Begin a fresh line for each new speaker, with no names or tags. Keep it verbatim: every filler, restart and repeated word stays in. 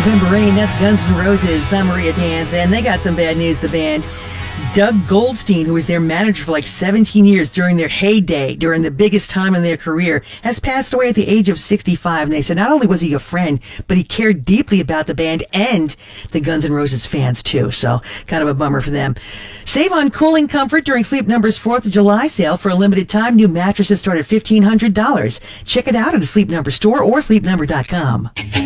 November Rain. That's Guns N' Roses. I'm Maria Danz, and they got some bad news, the band. Doug Goldstein, who was their manager for like seventeen years during their heyday, during the biggest time in their career, has passed away at the age of sixty-five. And they said not only was he a friend, but he cared deeply about the band and the Guns N' Roses fans, too. So kind of a bummer for them. Save on cooling comfort during Sleep Number's fourth of July sale. For a limited time, new mattresses start at fifteen hundred dollars. Check it out at a Sleep Number store or sleep number dot com.